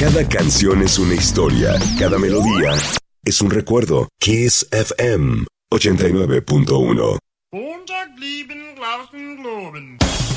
Cada canción es una historia, cada melodía es un recuerdo. Kiss FM 89.1. Montag lieben, Glauben, Globen.